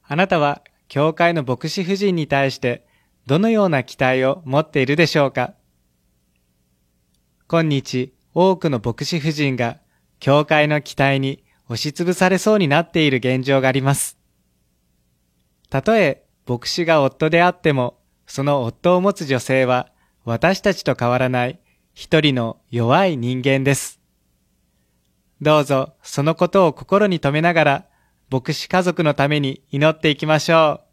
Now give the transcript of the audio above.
あなたは教会の牧師夫人に対してどのような期待を持っているでしょうか？今日、多くの牧師夫人が教会の期待に押しつぶされそうになっている現状があります。たとえ牧師が夫であっても、その夫を持つ女性は私たちと変わらない一人の弱い人間です。どうぞそのことを心に留めながら、牧師家族のために祈っていきましょう。